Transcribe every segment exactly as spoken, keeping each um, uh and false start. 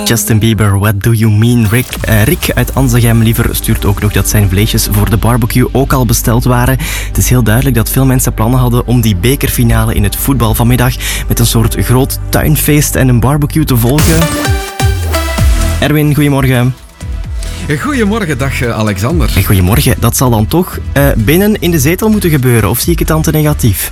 Justin Bieber, what do you mean, Rick? Uh, Rick uit Anzegem liever stuurt ook nog dat zijn vleesjes voor de barbecue ook al besteld waren. Het is heel duidelijk dat veel mensen plannen hadden om die bekerfinale in het voetbal vanmiddag met een soort groot tuinfeest en een barbecue te volgen. Erwin, goedemorgen. Goedemorgen, dag Alexander. Goedemorgen, dat zal dan toch uh, binnen in de zetel moeten gebeuren, of zie ik het dan te negatief?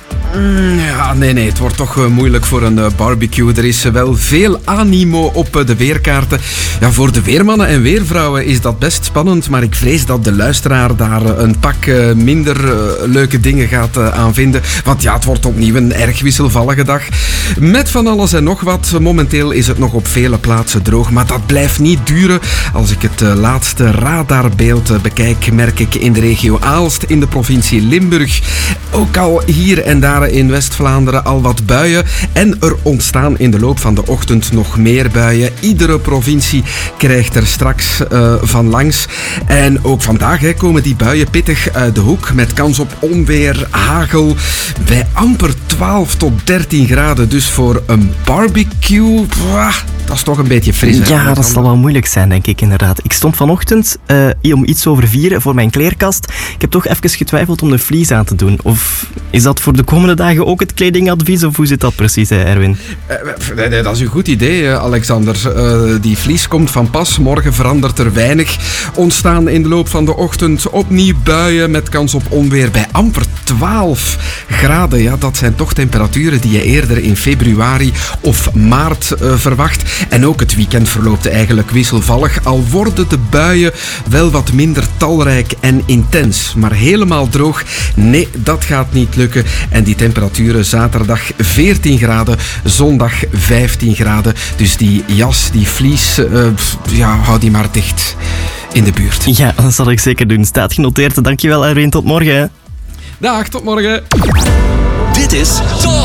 Ja, nee, nee, het wordt toch uh, moeilijk voor een uh, barbecue. Er is uh, wel veel animo op uh, de weerkaarten. Ja, voor de weermannen en weervrouwen is dat best spannend, maar ik vrees dat de luisteraar daar uh, een pak uh, minder uh, leuke dingen gaat uh, aan vinden. Want ja, het wordt opnieuw een erg wisselvallige dag. Met van alles en nog wat. Momenteel is het nog op vele plaatsen droog, maar dat blijft niet duren. Als ik het uh, laatste radarbeeld uh, bekijk, merk ik in de regio Aalst, in de provincie Limburg, ook al hier en daar in West-Vlaanderen al wat buien. En er ontstaan in de loop van de ochtend nog meer buien. Iedere provincie krijgt er straks uh, van langs. En ook vandaag hè, komen die buien pittig uit de hoek met kans op onweer, hagel. Bij amper twaalf tot dertien graden. Dus voor een barbecue, pwah, dat is toch een beetje fris. Hè? Ja, dat zal wel moeilijk zijn, denk ik inderdaad. Ik stond vanochtend uh, om iets over vier voor mijn kleerkast. Ik heb toch even getwijfeld om de vlies aan te doen. Of is dat voor de komende dagen ook het kledingadvies, of hoe zit dat precies, hè, Erwin? Uh, nee, nee, dat is een goed idee, Alexander. Uh, die vlies komt van pas. Morgen verandert er weinig. Ontstaan in de loop van de ochtend opnieuw buien met kans op onweer bij amper twaalf graden. Ja, dat zijn toch temperaturen die je eerder in februari of maart uh, verwacht. En ook het weekend verloopt eigenlijk wisselvallig, al worden de buien wel wat minder talrijk en intens. Maar helemaal droog, nee, dat gaat niet lukken. En die temperaturen zaterdag veertien graden, zondag vijftien graden. Dus die jas, die vlies, uh, ja, hou die maar dicht in de buurt. Ja, dat zal ik zeker doen. Staat genoteerd. Dankjewel, Erwin. Tot morgen. Dag, tot morgen. Dit is